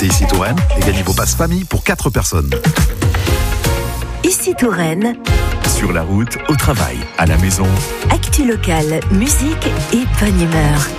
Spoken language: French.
Ici Touraine et gagnez vos passes famille pour 4 personnes. Ici Touraine. Sur la route, au travail, à la maison. Actu locale, musique et bonne humeur.